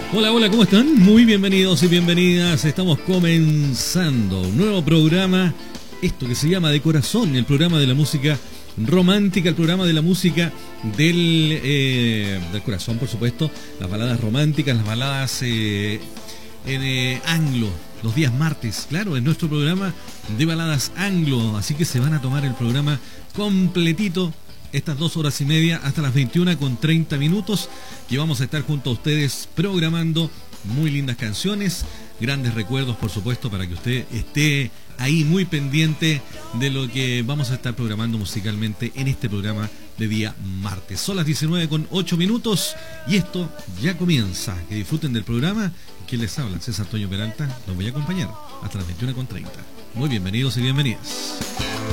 Hola, hola, ¿cómo están? Muy bienvenidos y bienvenidas. Estamos comenzando un nuevo programa, esto que se llama De Corazón, el programa de la música romántica, el programa de la música del corazón, por supuesto, las baladas románticas, las baladas anglo, los días martes, claro, es nuestro programa de baladas anglo, así que se van a tomar el programa completito, estas 2 horas y media hasta las 21:30, que vamos a estar junto a ustedes programando muy lindas canciones, grandes recuerdos, por supuesto, para que usted esté ahí muy pendiente de lo que vamos a estar programando musicalmente en este programa de día martes. Son las 19:08 y esto ya comienza. Que disfruten del programa. ¿Quién les habla? César Toño Peralta. Los voy a acompañar hasta las 21:30. Muy bienvenidos y bienvenidas.